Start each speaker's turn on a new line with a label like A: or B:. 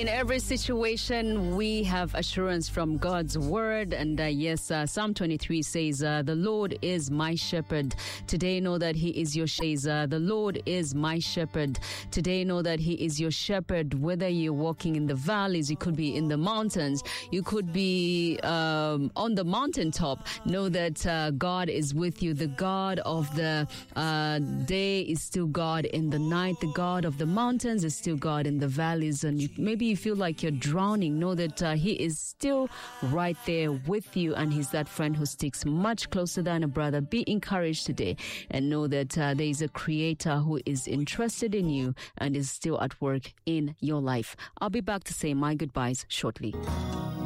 A: In every situation, we have assurance from God's word. And Psalm 23 says, the Lord is my shepherd. Today, know that he is your shepherd. The Lord is my shepherd. Today, know that he is your shepherd. Whether you're walking in the valleys, you could be in the mountains, you could be on the mountaintop. Know that God is with you. The God of the day is still God in the night. The God of the mountains is still God in the valleys. And maybe you feel like you're drowning. Know that he is still right there with you, and he's that friend who sticks much closer than a brother. Be encouraged today and know that there is a creator who is interested in you and is still at work in your life. I'll be back to say my goodbyes shortly.